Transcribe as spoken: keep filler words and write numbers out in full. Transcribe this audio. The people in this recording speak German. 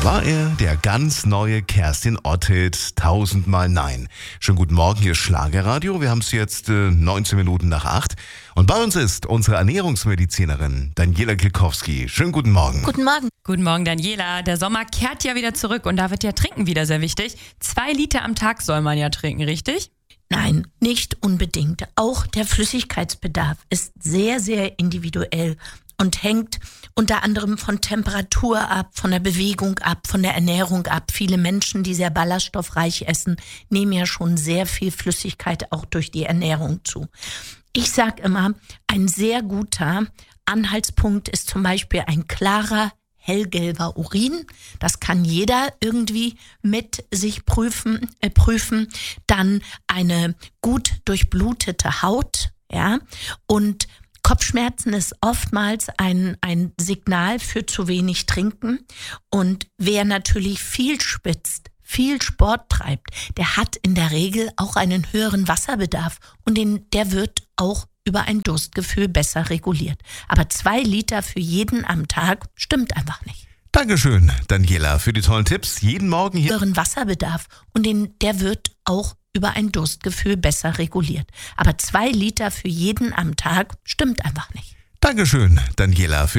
war er, der ganz neue Kerstin Ott-Hit Tausendmal Nein. Schönen guten Morgen, hier ist Schlagerradio. Wir haben es jetzt äh, neunzehn Minuten nach acht. Und bei uns ist unsere Ernährungsmedizinerin Daniela Kilkowski. Schönen guten Morgen. Guten Morgen. Guten Morgen, Daniela. Der Sommer kehrt ja wieder zurück und da wird ja Trinken wieder sehr wichtig. Zwei Liter am Tag soll man ja trinken, richtig? Nein, nicht unbedingt. Auch der Flüssigkeitsbedarf ist sehr, sehr individuell und hängt unter anderem von Temperatur ab, von der Bewegung ab, von der Ernährung ab. Viele Menschen, die sehr ballaststoffreich essen, nehmen ja schon sehr viel Flüssigkeit auch durch die Ernährung zu. Ich sage immer, ein sehr guter Anhaltspunkt ist zum Beispiel ein klarer, hellgelber Urin. Das kann jeder irgendwie mit sich prüfen. Äh, prüfen. Dann eine gut durchblutete Haut, ja, und Kopfschmerzen ist oftmals ein, ein Signal für zu wenig Trinken. Und wer natürlich viel schwitzt, viel Sport treibt, der hat in der Regel auch einen höheren Wasserbedarf und den, der wird auch über ein Durstgefühl besser reguliert. Aber zwei Liter für jeden am Tag stimmt einfach nicht. Dankeschön, Daniela, für die tollen Tipps. Jeden Morgen hier. Höheren Wasserbedarf und den, der wird auch über ein Durstgefühl besser reguliert. Aber zwei Liter für jeden am Tag stimmt einfach nicht. Dankeschön, Daniela, für